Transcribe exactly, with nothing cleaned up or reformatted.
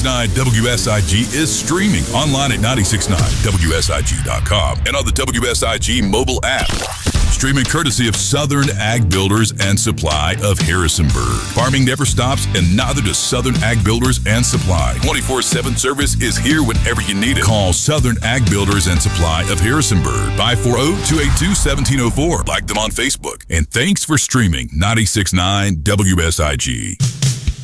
six nine W S I G is streaming online at nine six nine W S I G dot com and on the W S I G mobile app. Streaming courtesy of Southern Ag Builders and Supply of Harrisonburg. Farming never stops, and neither does Southern Ag Builders and Supply. twenty-four seven service is here whenever you need it. Call Southern Ag Builders and Supply of Harrisonburg, five four zero, two eight two, one seven zero four. Like them on Facebook. And thanks for streaming ninety-six point nine W S I G.